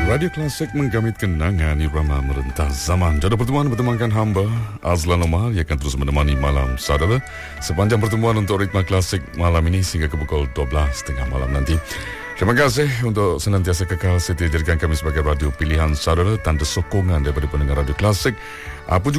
Radio Klasik menggamit kenangan irama merentas zaman. Pada pertemuan bertemankan hamba Azlan Omar yang akan terus menemani malam saudara sepanjang pertemuan untuk ritma klasik malam ini sehingga ke pukul 12.30 malam nanti. Terima kasih untuk senantiasa kekal setia jadikan kami sebagai radio pilihan saudara, tanda sokongan daripada pendengar Radio Klasik. Apa juga